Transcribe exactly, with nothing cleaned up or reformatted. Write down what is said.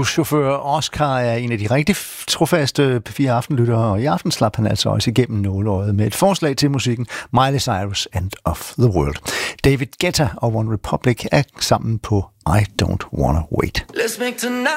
buschauffør Oscar er en af de rigtig trofaste P fire Aftenlyttere, og i aften slap han altså også igennem nåleøjet med et forslag til musikken Miley Cyrus, End of the World. David Guetta og One Republic er sammen på I Don't Wanna Wait.